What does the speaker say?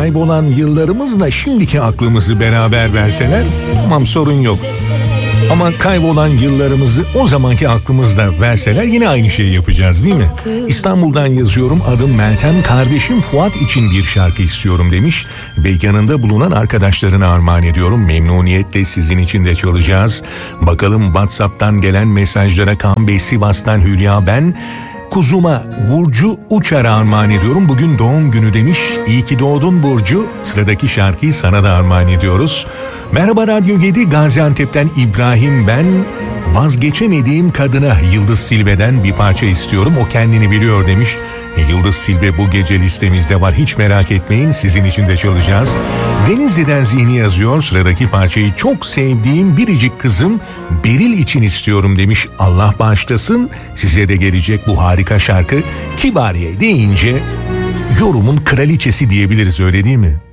kaybolan yıllarımızla şimdiki aklımızı beraber verseler tamam, sorun yok. Ama kaybolan yıllarımızı o zamanki aklımızda verseler yine aynı şeyi yapacağız, değil mi? İstanbul'dan yazıyorum, adım Meltem, kardeşim Fuat için bir şarkı istiyorum demiş ve yanında bulunan arkadaşlarına armağan ediyorum. Memnuniyetle sizin için de çalacağız. Bakalım WhatsApp'tan gelen mesajlara. Kaan Bey Sivas'tan, Hülya ben. Kuzuma Burcu Uçar'a armağan ediyorum. Bugün doğum günü demiş. İyi ki doğdun Burcu. Sıradaki şarkıyı sana da armağan ediyoruz. Merhaba Radyo 7, Gaziantep'ten İbrahim ben. Vazgeçemediğim kadına Yıldız Silve'den bir parça istiyorum. O kendini biliyor demiş. Yıldız Silve bu gece listemizde var. Hiç merak etmeyin, sizin için de çalacağız. Denizli'den Zihni yazıyor. Sıradaki parçayı çok sevdiğim biricik kızım Beril için istiyorum demiş. Allah bağışlasın, size de gelecek bu harika şarkı. Kibariye deyince yorumun kraliçesi diyebiliriz, öyle değil mi?